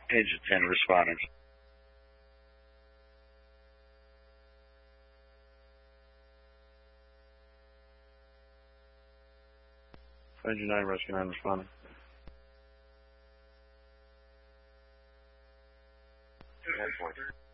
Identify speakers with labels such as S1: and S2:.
S1: Agent 10 responding. Agent 9, Rescue 9 responding.
S2: Good point.